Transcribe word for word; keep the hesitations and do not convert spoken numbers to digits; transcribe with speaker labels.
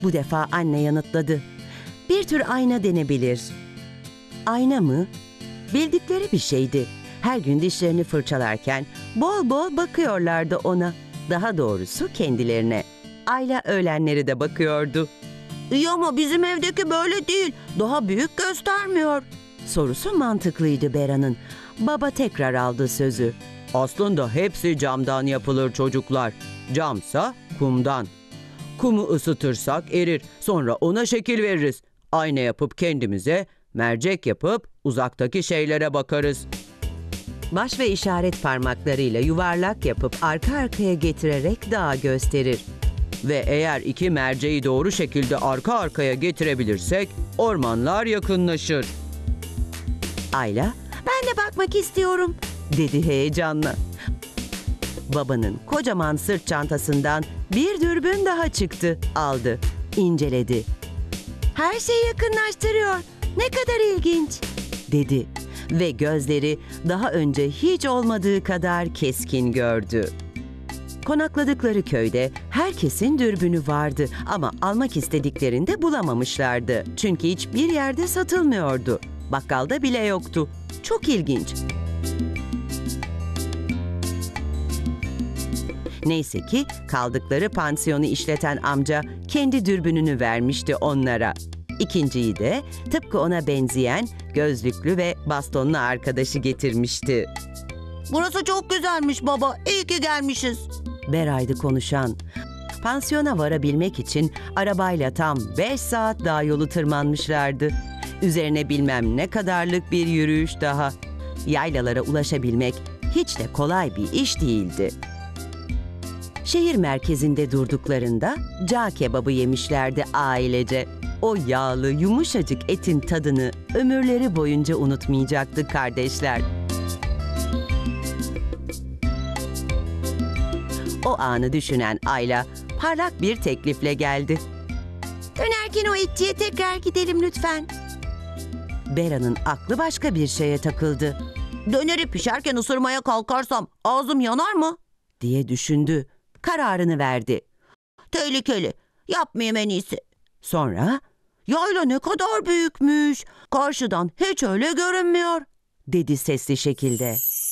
Speaker 1: Bu defa anne yanıtladı. Bir tür ayna denebilir. Ayna mı? Bildikleri bir şeydi. Her gün dişlerini fırçalarken bol bol bakıyorlardı ona. Daha doğrusu kendilerine. Ayla öğlenleri de bakıyordu. İyi ama bizim evdeki böyle değil. Daha büyük göstermiyor. Sorusu mantıklıydı Bera'nın. Baba tekrar aldı sözü. Aslında hepsi camdan yapılır çocuklar. Camsa kumdan. Kumu ısıtırsak erir. Sonra ona şekil veririz. Ayna yapıp kendimize, mercek yapıp uzaktaki şeylere bakarız. Baş ve işaret parmaklarıyla yuvarlak yapıp arka arkaya getirerek dağa gösterir. Ve eğer iki merceği doğru şekilde arka arkaya getirebilirsek ormanlar yakınlaşır. Ayla, ben de bakmak istiyorum, dedi heyecanla. Babanın kocaman sırt çantasından bir dürbün daha çıktı, aldı, inceledi. Her şeyi yakınlaştırıyor, ne kadar ilginç, dedi. Ve gözleri daha önce hiç olmadığı kadar keskin gördü. Konakladıkları köyde herkesin dürbünü vardı ama almak istediklerinde bulamamışlardı. Çünkü hiçbir yerde satılmıyordu. Bakkalda bile yoktu. Çok ilginç. Neyse ki kaldıkları pansiyonu işleten amca kendi dürbününü vermişti onlara. İkinciyi de tıpkı ona benzeyen gözlüklü ve bastonlu arkadaşı getirmişti.
Speaker 2: Burası çok güzelmiş baba. İyi ki gelmişiz.
Speaker 1: Beray'dı konuşan. Pansiyona varabilmek için arabayla tam beş saat dağ yolu tırmanmışlardı. Üzerine bilmem ne kadarlık bir yürüyüş daha. Yaylalara ulaşabilmek hiç de kolay bir iş değildi. Şehir merkezinde durduklarında cağ kebabı yemişlerdi ailece. O yağlı, yumuşacık etin tadını ömürleri boyunca unutmayacaktı kardeşler. O anı düşünen Ayla parlak bir teklifle geldi.
Speaker 2: Dönerken o etçiye tekrar gidelim lütfen.
Speaker 1: Bera'nın aklı başka bir şeye takıldı.
Speaker 2: Döneri pişerken ısırmaya kalkarsam ağzım yanar mı?
Speaker 1: Diye düşündü. Kararını verdi.
Speaker 2: Tehlikeli. Yapmayayım en iyisi.
Speaker 1: Sonra
Speaker 2: yayla ne kadar büyükmüş. Karşıdan hiç öyle görünmüyor,
Speaker 1: dedi sesli şekilde.